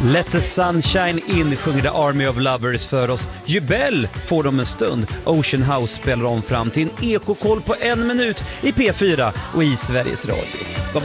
Let the sunshine in sjunger The Army of Lovers för oss. Jubel får de en stund. Ocean House spelar om fram till en ekokoll på 1 minut i P4 och i Sveriges Radio.